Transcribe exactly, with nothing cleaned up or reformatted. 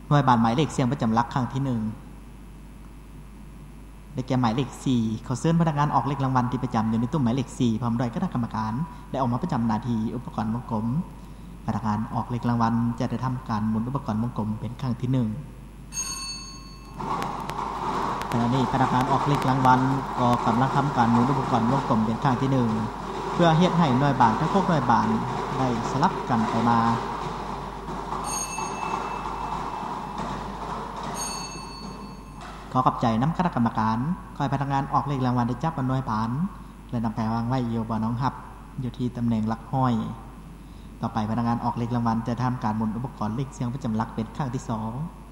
หน่วยบานหมายเลขเสียงประจำหลักครั้งที่หนึ่งได้แก่หมายเลขสี่เขาเชิญพนักงานออกเลขรางวัลที่ประจำอยู่ในตู้หมายเลขสี่พร้อมด้วยคณะกรรมการได้ออกมาประจำหน้าที่อุปกรณ์วงกลมพนักงานออกเลขรางวัลจะได้ทำการหมุนอุปกรณ์วงกลมเป็นครั้งที่หนึ่งขณะนี้พนักงานออกเลขรางวัลก็กำลังทำการหมุนอุปกรณ์วงกลมเป็นครั้งที่หนึ่งเพื่อเฮ็ดให้หน่วยบานทั้งพวกหน่วยบานได้สลับกันไปมาขอขอบใจน้ำคณะกรรมการคอยพนักงานออกเลขรางวัลได้จับหน่วยบานและนำไปวางไว้อยู่บ่อน้องหับอยู่ที่ตำแหน่งหลักห้อยต่อไปพนักงานออกเลขรางวัลจะทำการหมุนอุปกรณ์เลขเสียงประจำหลักเป็นครั้งที่สอง